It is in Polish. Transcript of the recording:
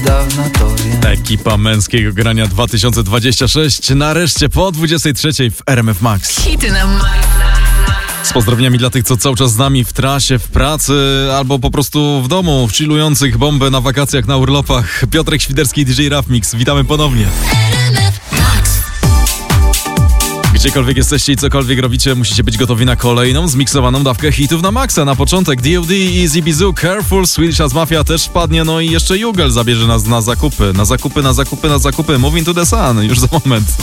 dawna to wiem. Ekipa męskiego grania 2026 nareszcie po 23 w RMF Max. Hity na maksa. Z pozdrowieniami dla tych, co cały czas z nami w trasie, w pracy albo po prostu w domu, chillujących bombę na wakacjach, na urlopach. Piotrek Świderski i DJ Raf Mix. Witamy ponownie. Gdziekolwiek jesteście i cokolwiek robicie, musicie być gotowi na kolejną zmiksowaną dawkę hitów na maksa. Na początek D.O.D. i Easy Bizu, Careful, Swedish House Mafia też wpadnie, no i jeszcze Jugel zabierze nas na zakupy. Na zakupy. Moving to the Sun, już za moment.